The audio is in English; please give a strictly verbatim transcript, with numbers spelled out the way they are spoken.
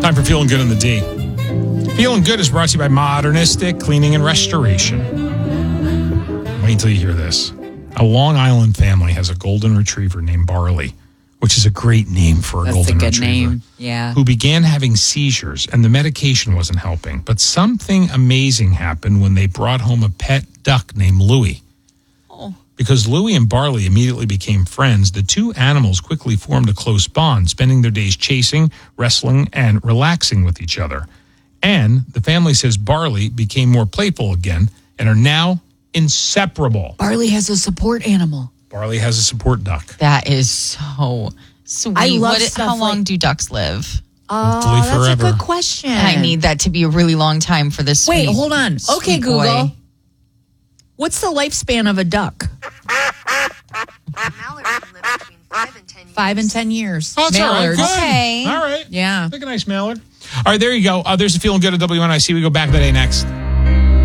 Time for Feeling Good on the D. Feeling Good is brought to you by Modernistic Cleaning and Restoration. Wait until you hear this. A Long Island family has a golden retriever named Barley, which is a great name for a That's golden a good retriever. name. Yeah. Who began having seizures, and the medication wasn't helping. But something amazing happened when they brought home a pet duck named Louie. Oh. Because Louie and Barley immediately became friends, the two animals quickly formed a close bond, spending their days chasing, wrestling, and relaxing with each other. And the family says Barley became more playful again and are now inseparable. Barley has a support animal. Barley has a support duck. That is so sweet. I love What, stuff how long like- do ducks live? Hopefully Oh, that's forever. a good question. I need that to be a really long time for this. Wait, sweet, hold on. sweet Okay, boy. Google. What's the lifespan of a duck? Mallard can live between five and ten years. Five and ten years. Oh, that's all right. Mallards. Good. Okay. All right. Yeah. Pick a nice mallard. All right, there you go. Uh, there's a Feeling Good at W N I C. We go back to the day next.